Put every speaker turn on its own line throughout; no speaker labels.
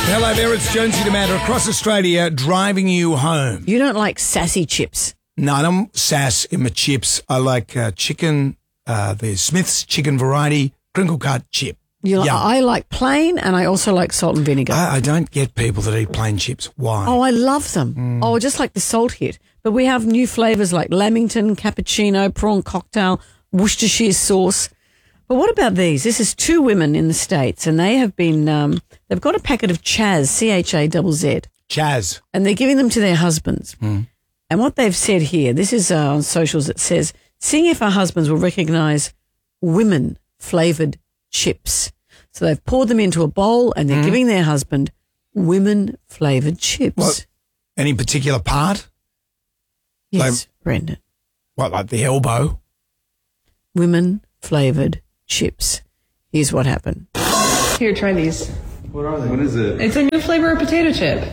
Hello there, it's Jonesy and Amanda across Australia driving you home.
You don't like sassy chips?
No, I don't sass in my chips. I like chicken, the Smith's chicken variety, crinkle cut chip.
I like plain, and I also like salt and vinegar.
I don't get people that eat plain chips. Why?
Oh, I love them. Oh, just like the salt hit. But we have new flavours like lamington, cappuccino, prawn cocktail, Worcestershire sauce. But what about these? This is two women in the States, and they have been, they've got a packet of Chaz, C-H-A-Z-Z.
Chaz.
And they're giving them to their husbands. And what they've said here, this is on socials, it says, seeing if our husbands will recognise women-flavoured chips. So they've poured them into a bowl and they're giving their husband women-flavoured chips.
What? Any particular part?
Yes, Brendan.
What, like the elbow?
Women-flavoured chips. Here's what happened.
Here, try these.
What are they? What is it?
It's a new flavor of potato chip.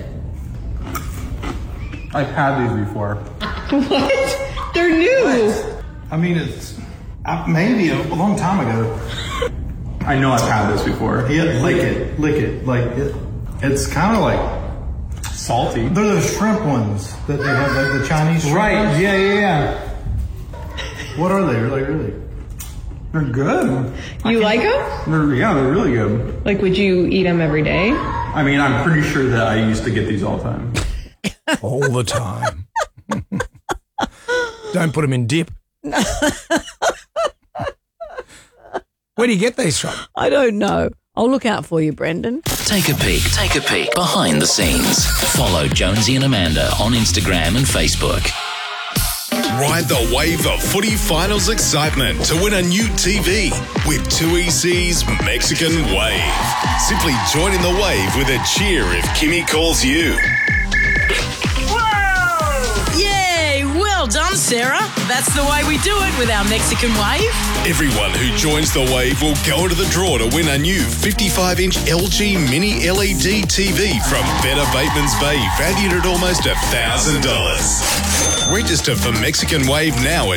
I've had these before.
What? They're new.
What? I mean, it's maybe a long time ago. I know I've had this before. Yeah, lick it. Like it's kind of like salty. They're those shrimp ones that they have, like the Chinese shrimp ones. Yeah. What are they? They're good.
You like them?
They're really good.
Like, would you eat them every day?
I mean, I'm pretty sure that I used to get these all the time.
All the time. Don't put them in dip. Where do you get these from?
I don't know. I'll look out for you, Brendan.
Take a peek behind the scenes. Follow Jonesy and Amanda on Instagram and Facebook.
Ride the wave of footy finals excitement to win a new TV with 2EC's Mexican Wave. Simply join in the wave with a cheer if Kimmy calls you.
Yay! Well done, Sarah. That's the way we do it with our Mexican Wave.
Everyone who joins the wave will go into the draw to win a new 55-inch LG Mini LED TV from Better Bateman's Bay, valued at almost $1,000. Register for Mexican Wave now at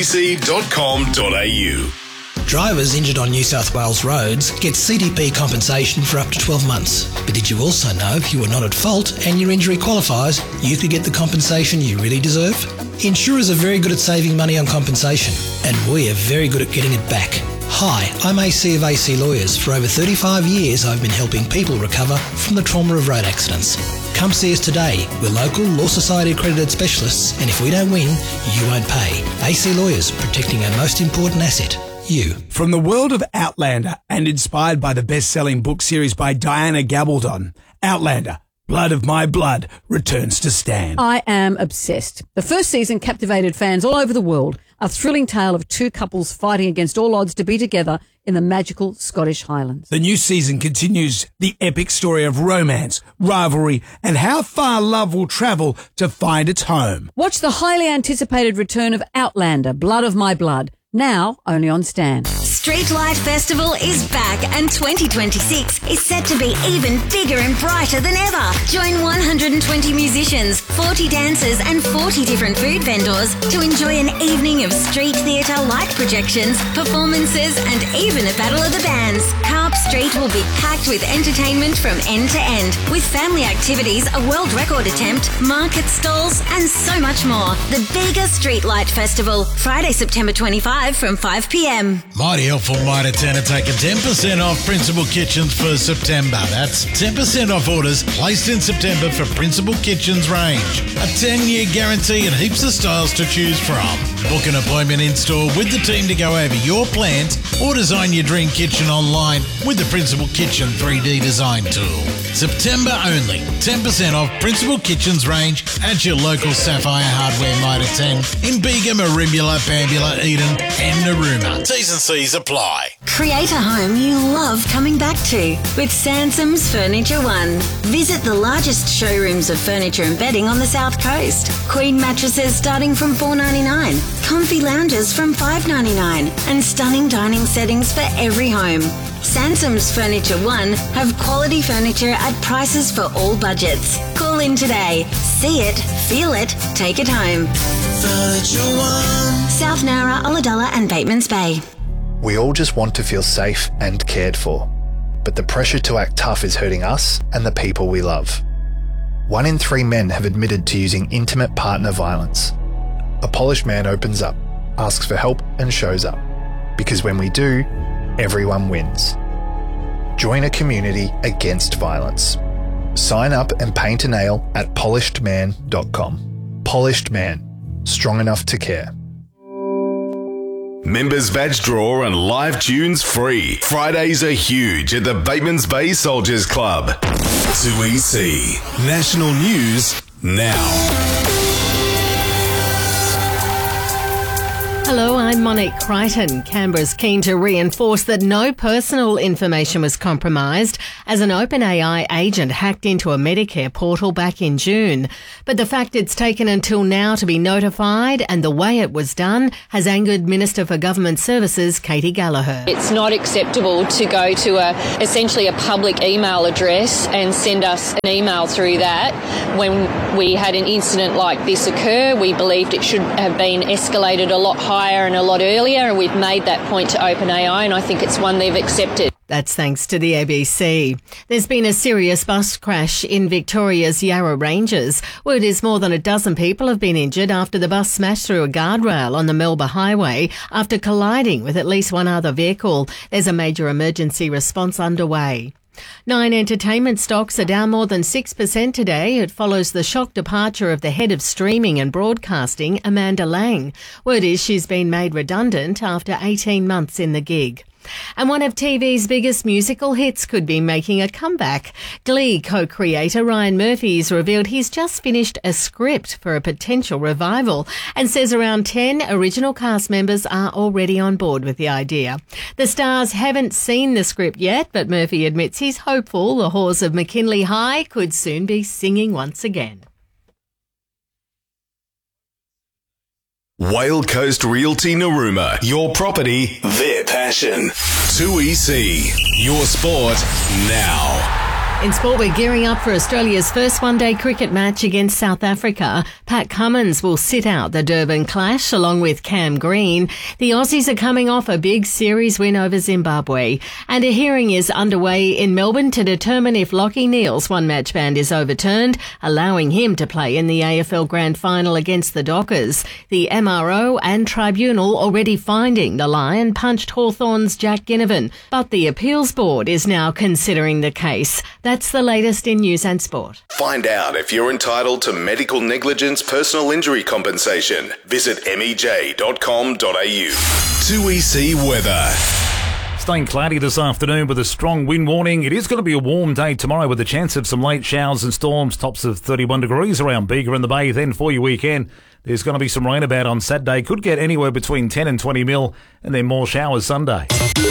2ec.com.au.
Drivers injured on New South Wales roads get CDP compensation for up to 12 months. But did you also know if you were not at fault and your injury qualifies, you could get the compensation you really deserve? Insurers are very good at saving money on compensation, and we are very good at getting it back. Hi, I'm AC of AC Lawyers. For over 35 years, I've been helping people recover from the trauma of road accidents. Come see us today. We're local Law Society accredited specialists, and if we don't win, you won't pay. AC Lawyers, protecting our most important asset. You.
From the world of Outlander and inspired by the best-selling book series by Diana Gabaldon, Outlander, Blood of My Blood, returns to Stan.
I am obsessed. The first season captivated fans all over the world. A thrilling tale of two couples fighting against all odds to be together in the magical Scottish Highlands.
The new season continues the epic story of romance, rivalry, and how far love will travel to find its home.
Watch the highly anticipated return of Outlander, Blood of My Blood, now only on Stan.
Streetlight Festival is back, and 2026 is set to be even bigger and brighter than ever. Join 120 musicians, 40 dancers and 40 different food vendors to enjoy an evening of street theatre, light projections, performances and even a battle of the bands. Carp Street will be packed with entertainment from end to end, with family activities, a world record attempt, market stalls and so much more. The bigger Streetlight Festival, Friday, September 25 from 5 p.m.
Mighty helpful Mitre 10 are taking 10% off Principal Kitchens for September. That's 10% off orders placed in September for Principal Kitchens range. A 10-year guarantee and heaps of styles to choose from. Book an appointment in store with the team to go over your plans or design your dream kitchen online with the Principal Kitchen 3D design tool. September only. 10% off Principal Kitchens range at your local Sapphire Hardware Mitre 10 in Bega, Merimbula, Bambula, Eden and Narooma. T's and C's apply.
Create a home you love coming back to with Sansom's Furniture One. Visit the largest showrooms of furniture and bedding on the South Coast. Queen mattresses starting from $4.99, comfy lounges from $5.99 and stunning dining settings for every home. Sansom's Furniture One have quality furniture at prices for all budgets. Call in today. See it, feel it, take it home.
Furniture One.
South Nowra, Ulladulla and Bateman's Bay.
We all just want to feel safe and cared for. but the pressure to act tough is hurting us and the people we love. 1 in 3 men have admitted to using intimate partner violence. A polished man opens up, asks for help and shows up. Because when we do, everyone wins. Join a community against violence. Sign up and paint a nail at polishedman.com. Polished Man. Strong enough to care.
Members badge draw and live tunes free. Fridays are huge at the Bateman's Bay Soldiers Club. 2EC. National News now.
Hello, I'm Monique Crichton. Canberra's keen to reinforce that no personal information was compromised as an OpenAI agent hacked into a Medicare portal back in June. But the fact it's taken until now to be notified and the way it was done has angered Minister for Government Services, Katie Gallagher.
It's not acceptable to go to essentially a public email address and send us an email through that. When we had an incident like this occur, we believed it should have been escalated a lot higher and a lot earlier, and we've made that point to OpenAI, and I think it's one they've accepted.
That's thanks to the ABC. There's been a serious bus crash in Victoria's Yarra Ranges. Word is more than a dozen people have been injured after the bus smashed through a guardrail on the Melba Highway after colliding with at least one other vehicle. There's a major emergency response underway. 9 entertainment stocks are down more than 6% today. It follows the shock departure of the head of streaming and broadcasting, Amanda Lang. Word is she's been made redundant after 18 months in the gig. And one of TV's biggest musical hits could be making a comeback. Glee co-creator Ryan Murphy's revealed he's just finished a script for a potential revival and says around 10 original cast members are already on board with the idea. The stars haven't seen the script yet, but Murphy admits he's hopeful the Haws of McKinley High could soon be singing once again.
Whale Coast Realty Narooma. Your property, their passion. 2EC. Your sport now.
In sport, we're gearing up for Australia's first one-day cricket match against South Africa. Pat Cummins will sit out the Durban clash along with Cam Green. The Aussies are coming off a big series win over Zimbabwe. And a hearing is underway in Melbourne to determine if Lachie Neale's one-match ban is overturned, allowing him to play in the AFL Grand Final against the Dockers. The MRO and tribunal already finding the Lion punched Hawthorn's Jack Ginnivan, but the appeals board is now considering the case. That's the latest in news and sport.
Find out if you're entitled to medical negligence personal injury compensation. Visit mej.com.au. 2EC weather.
Staying cloudy this afternoon with a strong wind warning. It is going to be a warm day tomorrow with a chance of some late showers and storms. Tops of 31 degrees around Bega and the Bay. Then for your weekend, there's going to be some rain about on Saturday. Could get anywhere between 10 and 20 mil, and then more showers Sunday.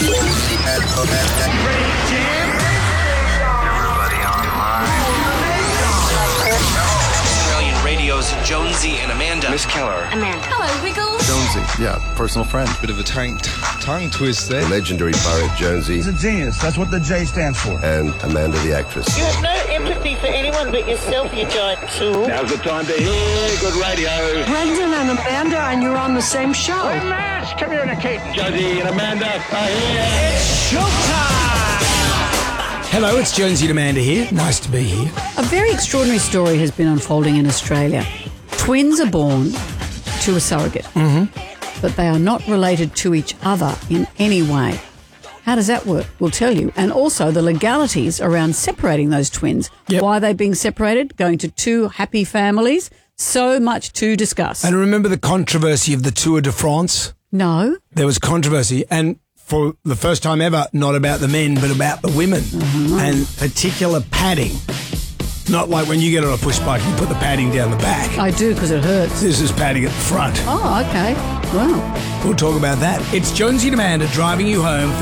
Jonesy and Amanda.
Miss Keller.
Amanda. Hello, Wiggles.
Jonesy, yeah, personal friend.
Bit of a tongue twist there.
The legendary pirate Jonesy.
He's a genius. That's what the J stands for.
And Amanda the actress.
You have no empathy for anyone but yourself, you giant tool.
Now's the time to hear good radio.
Brendan and Amanda, and you're on the same show.
We're matched. Communicate. Jonesy and Amanda are here.
It's showtime! Hello, it's Jonesy and Amanda here. Nice to be here.
A very extraordinary story has been unfolding in Australia. Twins are born to a surrogate, but they are not related to each other in any way. How does that work? We'll tell you. And also the legalities around separating those twins. Yep. Why are they being separated? Going to two happy families? So much to discuss.
And remember the controversy of the Tour de France?
No.
There was controversy, and for the first time ever, not about the men, but about the women, and particular padding. Not like when you get on a push bike, you put the padding down the back.
I do, because it hurts.
This is padding at the front.
Oh, okay. Wow.
We'll talk about that. It's Jonesy and Amanda driving you home for